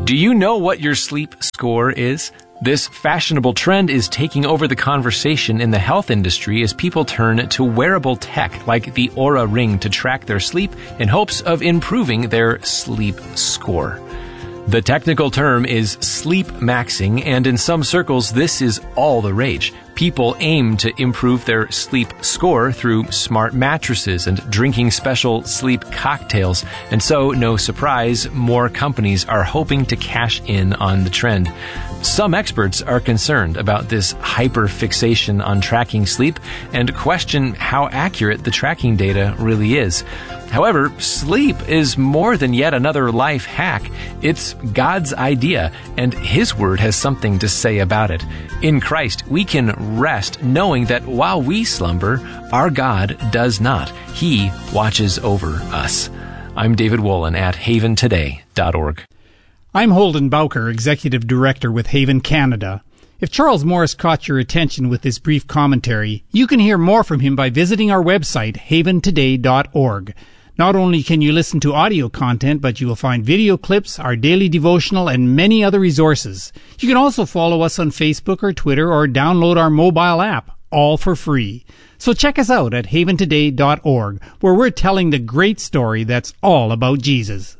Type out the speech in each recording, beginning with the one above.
Do you know what your sleep score is? This fashionable trend is taking over the conversation in the health industry as people turn to wearable tech like the Oura Ring to track their sleep in hopes of improving their sleep score. The technical term is sleep maxing, and in some circles this is all the rage. People aim to improve their sleep score through smart mattresses and drinking special sleep cocktails, and so, no surprise, more companies are hoping to cash in on the trend. Some experts are concerned about this hyperfixation on tracking sleep and question how accurate the tracking data really is. However, sleep is more than yet another life hack. It's God's idea, and His Word has something to say about it. In Christ, we can rest knowing that while we slumber, our God does not. He watches over us. I'm David Wolin at haventoday.org. I'm Holden Bowker, Executive Director with Haven Canada. If Charles Morris caught your attention with this brief commentary, you can hear more from him by visiting our website, haventoday.org. Not only can you listen to audio content, but you will find video clips, our daily devotional, and many other resources. You can also follow us on Facebook or Twitter or download our mobile app, all for free. So check us out at haventoday.org, where we're telling the great story that's all about Jesus.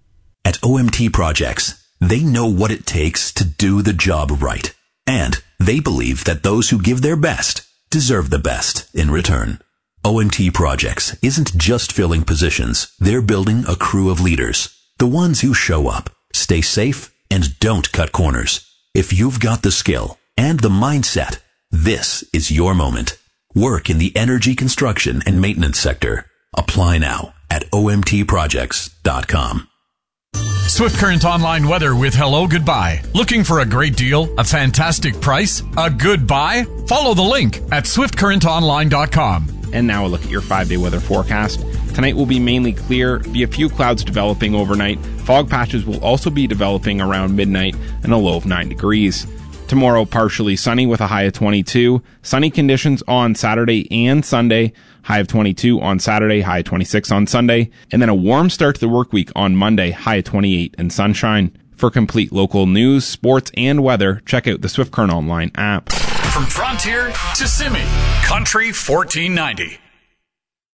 At OMT Projects, they know what it takes to do the job right. And they believe that those who give their best deserve the best in return. OMT Projects isn't just filling positions. They're building a crew of leaders. The ones who show up, stay safe, and don't cut corners. If you've got the skill and the mindset, this is your moment. Work in the energy construction and maintenance sector. Apply now at omtprojects.com. Swift Current Online weather with Hello Goodbye. Looking for a great deal, a fantastic price, a good buy? Follow the link at swiftcurrentonline.com. And now a look at your 5-day weather forecast. Tonight will be mainly clear, be a few clouds developing overnight. Fog patches will also be developing around midnight and a low of 9 degrees. Tomorrow, partially sunny with a high of 22. Sunny conditions on Saturday and Sunday. High of 22 on Saturday, high of 26 on Sunday. And then a warm start to the work week on Monday, high of 28 and sunshine. For complete local news, sports, and weather, check out the Swift Current Online app. From Frontier to Simi, Country 1490.